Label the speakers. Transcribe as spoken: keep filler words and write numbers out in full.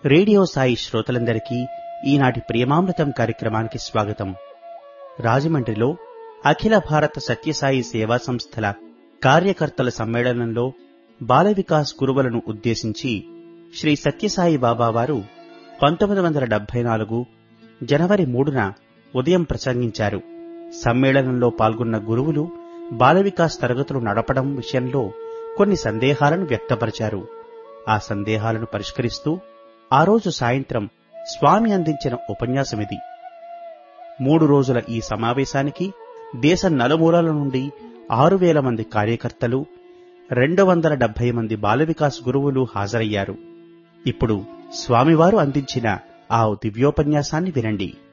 Speaker 1: Radio Sai శ్రోతలందరికీ ఈనాటి ప్రియమామృతం కార్యక్రమానికి స్వాగతం. రాజమండ్రిలో అఖిల భారత సత్యసాయి సేవా సంస్థల కార్యకర్తల సమ్మేళనంలో బాల వికాస్ గురువులను ఉద్దేశించి శ్రీ సత్యసాయి బాబా వారు పంతొమ్మిది వందల డెబ్బై నాలుగు జనవరి మూడున ఉదయం ప్రసంగించారు. సమ్మేళనంలో పాల్గొన్న గురువులు బాల వికాస్ తరగతులు నడపడం విషయంలో కొన్ని సందేహాలను వ్యక్తపరిచారు. ఆ సందేహాలను పరిష్కరిస్తూ ఆ రోజు సాయంత్రం స్వామి అందించిన ఉపన్యాసమిది. మూడు రోజుల ఈ సమావేశానికి దేశం నలుమూలల నుండి ఆరు వేల మంది కార్యకర్తలు, రెండు వందల డెబ్బై మంది బాల వికాస్ గురువులు హాజరయ్యారు. ఇప్పుడు స్వామివారు అందించిన ఆ దివ్యోపన్యాసాన్ని వినండి.